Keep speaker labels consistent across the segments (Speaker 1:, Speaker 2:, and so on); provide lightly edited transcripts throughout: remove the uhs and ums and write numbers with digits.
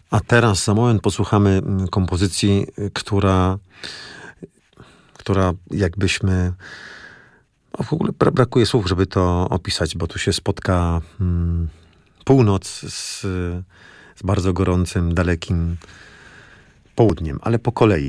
Speaker 1: A teraz za moment posłuchamy kompozycji, która jakbyśmy... W ogóle brakuje słów, żeby to opisać, bo tu się spotka północ z bardzo gorącym, dalekim południem, ale po kolei.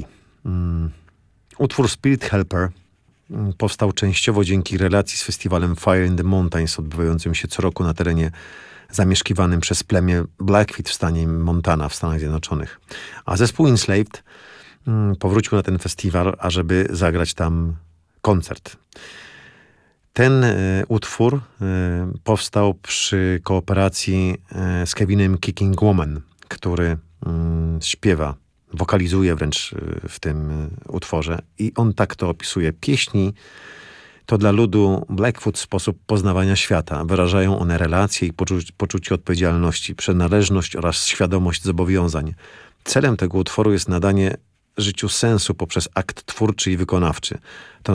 Speaker 1: Utwór Spirit Helper powstał częściowo dzięki relacji z festiwalem Fire in the Mountains, odbywającym się co roku na terenie zamieszkiwanym przez plemię Blackfeet w stanie Montana w Stanach Zjednoczonych. A zespół Enslaved powrócił na ten festiwal, ażeby zagrać tam koncert. Ten utwór powstał przy kooperacji z Kevinem Kicking Woman, który śpiewa, wokalizuje wręcz w tym utworze i on tak to opisuje. Pieśni to dla ludu Blackfoot sposób poznawania świata. Wyrażają one relacje i poczucie odpowiedzialności, przynależność oraz świadomość zobowiązań. Celem tego utworu jest nadanie życiu sensu poprzez akt twórczy i wykonawczy. To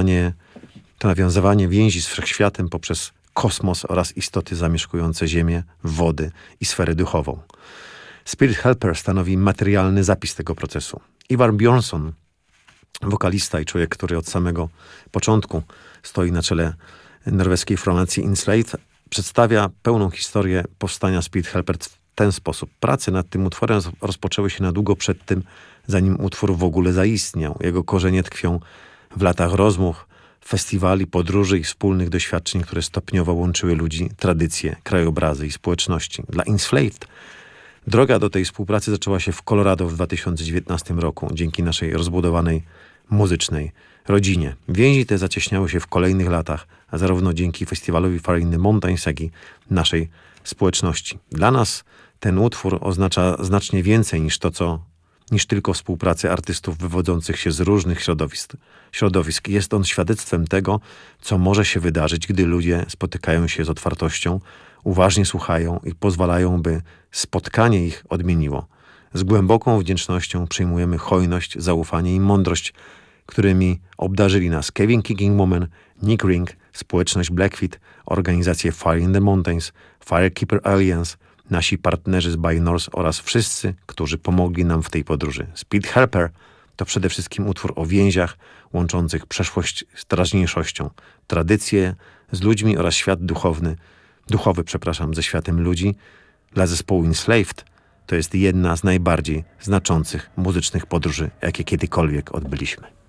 Speaker 1: nawiązywanie więzi z wszechświatem poprzez kosmos oraz istoty zamieszkujące Ziemię, wody i sferę duchową. Spirit Helper stanowi materialny zapis tego procesu. Ivar Bjornsson, wokalista i człowiek, który od samego początku stoi na czele norweskiej formacji Enslaved, przedstawia pełną historię powstania Spirit Helper w ten sposób. Prace nad tym utworem rozpoczęły się na długo przed tym, zanim utwór w ogóle zaistniał. Jego korzenie tkwią w latach rozmów, festiwali, podróży i wspólnych doświadczeń, które stopniowo łączyły ludzi, tradycje, krajobrazy i społeczności. Dla Enslaved droga do tej współpracy zaczęła się w Colorado w 2019 roku, dzięki naszej rozbudowanej muzycznej rodzinie. Więzi te zacieśniały się w kolejnych latach, a zarówno dzięki festiwalowi Fire in the Mountains, jak i naszej społeczności. Dla nas ten utwór oznacza znacznie więcej niż tylko współpracę artystów wywodzących się z różnych środowisk. Jest on świadectwem tego, co może się wydarzyć, gdy ludzie spotykają się z otwartością, uważnie słuchają i pozwalają, by spotkanie ich odmieniło. Z głęboką wdzięcznością przyjmujemy hojność, zaufanie i mądrość, którymi obdarzyli nas Kevin Kicking Woman, Nick Ring, społeczność Blackfeet, organizacje Fire in the Mountains, Firekeeper Alliance, nasi partnerzy z By North oraz wszyscy, którzy pomogli nam w tej podróży. Spirit Helper to przede wszystkim utwór o więziach łączących przeszłość z teraźniejszością, tradycje z ludźmi oraz świat duchowy ze światem ludzi. Dla zespołu Enslaved to jest jedna z najbardziej znaczących muzycznych podróży, jakie kiedykolwiek odbyliśmy.